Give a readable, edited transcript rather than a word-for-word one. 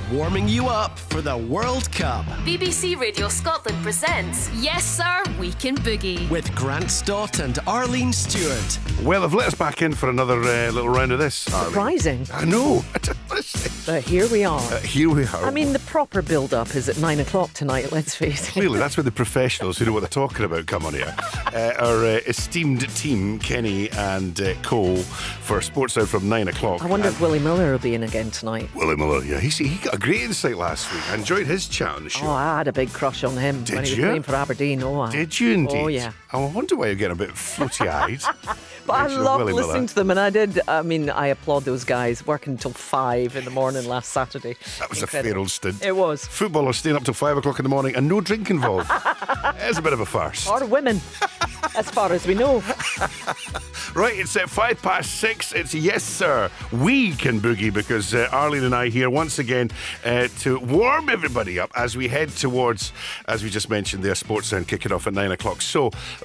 warming you up for the World Cup. BBC Radio Scotland presents Yes Sir, We Can Boogie. With Grant Stott and Arlene Stewart. Well, they've let us back in for another little round of this, Arlene. Surprising. I know. But here we are. Here we are. I mean, the proper build-up is at 9 o'clock tonight, let's face it. Clearly, that's where the professionals who know what they're talking about come on here. Our esteemed team, Kenny and Cole, for Sports Out from 9 o'clock. I wonder if Willie Miller will be in again tonight. Willie Miller, yeah. He got a great insight last week. I enjoyed his chat on the show. Oh, I had a big crush on him Did when he was you? playing for Aberdeen. Did you indeed? Oh, yeah. I wonder why you're getting a bit floaty-eyed. But I Mention of loved Willie listening Miller. to them, and I applaud those guys working until 5 in the morning last Saturday. That was Incredible. a fair old stint. It was. Footballers staying up till 5 o'clock in the morning and no drink involved. It's a bit of a farce. Or women, as far as we know. Right, it's at 6:05. It's Yes Sir, We Can Boogie, because Arlene and I here once again to warm everybody up as we head towards, as we just mentioned, their Sports Sound kicking off at 9 o'clock. So